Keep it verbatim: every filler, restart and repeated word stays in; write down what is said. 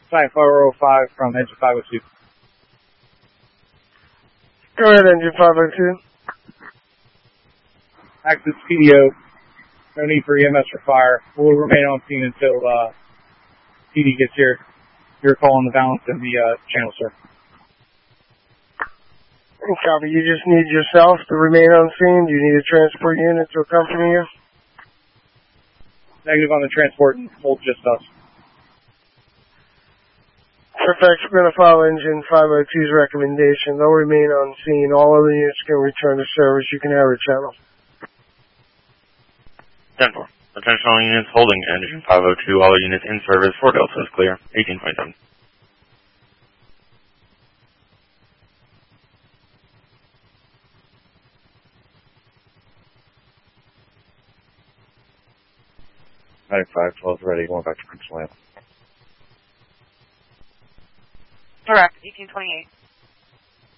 Site four oh five from Engine five oh two. Go ahead, Engine five oh two. Access P D O. No need for E M S or fire. We'll remain on scene until uh, P D gets here. Your call on the balance in the uh, channel, sir. Copy. You just need yourself to remain on scene? Do you need a transport unit to accompany you? Negative on the transport. Hold just us. Perfect. We're going to follow Engine five oh two's recommendation. They'll remain on scene. All other units can return to service. You can have a channel. ten four. Attention all units holding Engine five oh two. All units in service. four Delta is clear. eighteen twenty-seven. ninety-five, twelve ready, going back to Prince William. Correct, eighteen twenty-eight.